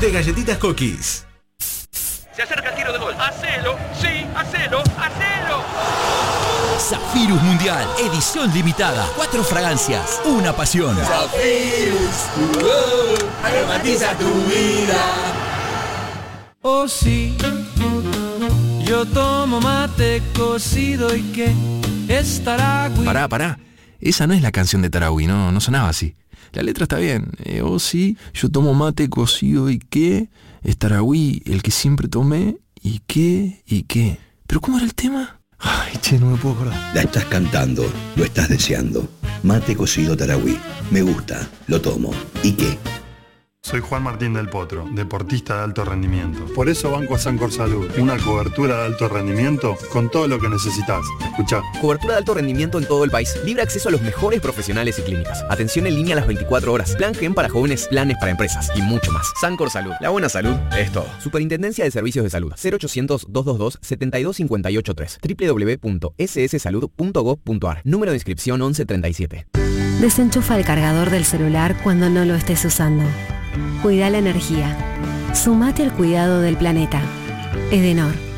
de Galletitas Cookies. Se acerca el tiro de gol. ¡Hacelo! ¡Sí! ¡Hacelo! ¡Hacelo! Zafirus Mundial, edición limitada. 4 fragancias, una pasión. Zafirus, aromatiza tu vida. Oh sí, yo tomo mate cocido y que es Taragüí. Pará. Esa no es la canción de Taragüí, no sonaba así. La letra está bien. Oh sí, yo tomo mate cocido y qué. Es Taragüí, el que siempre tomé. ¿Y qué? ¿Pero cómo era el tema? Ay, che, no me puedo acordar. La estás cantando, lo estás deseando. Mate cocido Taragüí. Me gusta, lo tomo. ¿Y qué? Soy Juan Martín del Potro, deportista de alto rendimiento. Por eso banco a Sancor Salud, una cobertura de alto rendimiento con todo lo que necesitas. Escuchá. Cobertura de alto rendimiento en todo el país. Libre acceso a los mejores profesionales y clínicas. Atención en línea a las 24 horas. Plan GEM para jóvenes, planes para empresas y mucho más. Sancor Salud. La buena salud es todo. Superintendencia de Servicios de Salud. 0800-222-72583. www.sssalud.gov.ar. Número de inscripción 1137. Desenchufa el cargador del celular cuando no lo estés usando. Cuida la energía. Sumate al cuidado del planeta. Edenor.